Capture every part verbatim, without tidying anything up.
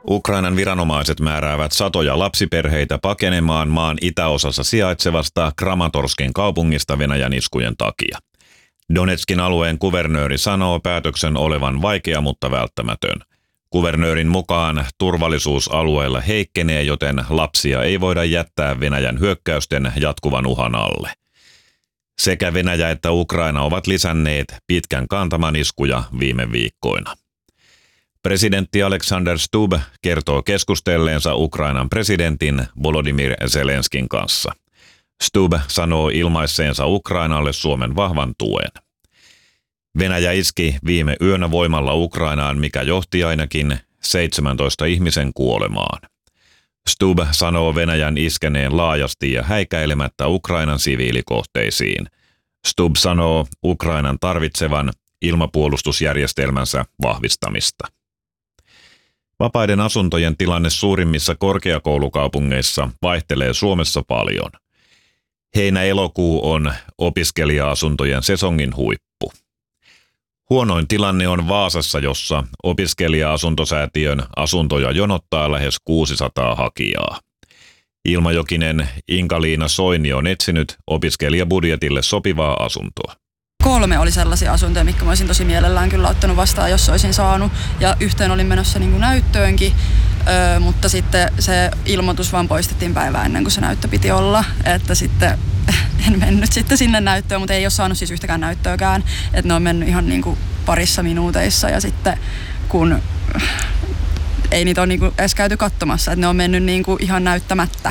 Ukrainan viranomaiset määräävät satoja lapsiperheitä pakenemaan maan itäosassa sijaitsevasta Kramatorskin kaupungista Venäjän iskujen takia. Donetskin alueen kuvernööri sanoo päätöksen olevan vaikea, mutta välttämätön. Kuvernöörin mukaan turvallisuus alueella heikkenee, joten lapsia ei voida jättää Venäjän hyökkäysten jatkuvan uhan alle. Sekä Venäjä että Ukraina ovat lisänneet pitkän kantaman iskuja viime viikkoina. Presidentti Alexander Stubb kertoo keskustelleensa Ukrainan presidentin Volodymyr Zelenskin kanssa. Stubb sanoo ilmaisseensa Ukrainalle Suomen vahvan tuen. Venäjä iski viime yönä voimalla Ukrainaan, mikä johti ainakin seitsemäntoista ihmisen kuolemaan. Stubb sanoo Venäjän iskeneen laajasti ja häikäilemättä Ukrainan siviilikohteisiin. Stubb sanoo Ukrainan tarvitsevan ilmapuolustusjärjestelmänsä vahvistamista. Vapaiden asuntojen tilanne suurimmissa korkeakoulukaupungeissa vaihtelee Suomessa paljon. Heinä-elokuu on opiskelija-asuntojen sesongin huippu. Huonoin tilanne on Vaasassa, jossa opiskelija-asuntosäätiön asuntoja jonottaa lähes kuusisataa hakijaa. Ilmajokinen Inka-Liina Soini on etsinyt opiskelijabudjetille sopivaa asuntoa. Kolme oli sellaisia asuntoja, mitkä mä olisin tosi mielellään kyllä ottanut vastaan, jos olisin saanut. Ja yhteen olin menossa niin kuin näyttöönkin, öö, mutta sitten se ilmoitus vaan poistettiin päivää ennen kuin se näyttö piti olla. Että sitten en mennyt sitten sinne näyttöön, mutta ei ole saanut siis yhtäkään näyttöäkään. Että ne on mennyt ihan niin kuin parissa minuuteissa ja sitten kun ei niitä ole niin kuin edes käyty katsomassa, että ne on mennyt niin kuin ihan näyttämättä.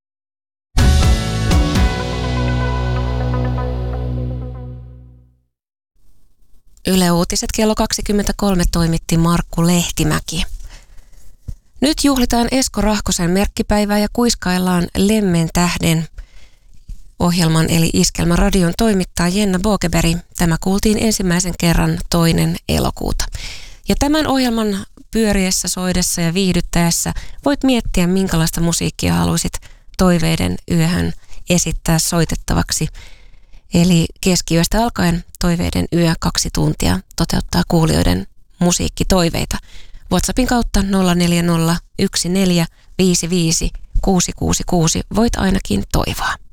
Yle Uutiset kello kaksikymmentäkolme toimitti Markku Lehtimäki. Nyt juhlitaan Esko Rahkosen merkkipäivää ja kuiskaillaan Lemmen tähden ohjelman eli Iskelmän radion toimittaja Jenna Bogeberg. Tämä kuultiin ensimmäisen kerran toinen elokuuta. Ja tämän ohjelman pyöriessä, soidessa ja viihdyttäessä voit miettiä, minkälaista musiikkia haluaisit toiveiden yöhön esittää soitettavaksi. Eli keskiyöstä alkaen toiveiden yö kaksi tuntia toteuttaa kuulijoiden musiikkitoiveita. WhatsAppin kautta nolla neljä nolla yksi neljä viisi viisi kuusi kuusi kuusi voit ainakin toivoa.